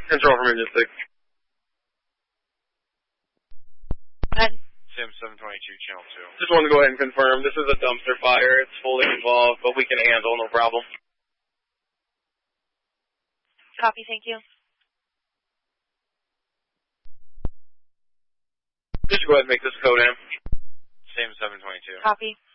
Control from Engine 6. Go ahead. Sim 722, Channel 2. Just wanted to go ahead and confirm, this is a dumpster fire. It's fully involved, but we can handle, no problem. Copy, thank you. Just go ahead and make this code in. Sim 722. Copy.